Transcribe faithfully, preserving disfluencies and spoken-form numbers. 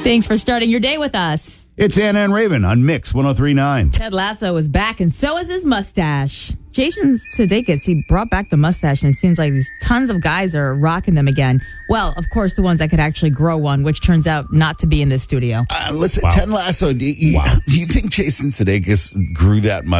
Thanks for starting your day with us. It's Anna and Raven on Mix one oh three point nine. Ted Lasso is back, and so is his mustache. Jason Sudeikis, he brought back the mustache, and it seems like these tons of guys are rocking them again. Well, of course, the ones that could actually grow one, which turns out not to be in this studio. Uh, listen, Wow. Ted Lasso, do you, Wow. do you think Jason Sudeikis grew that much?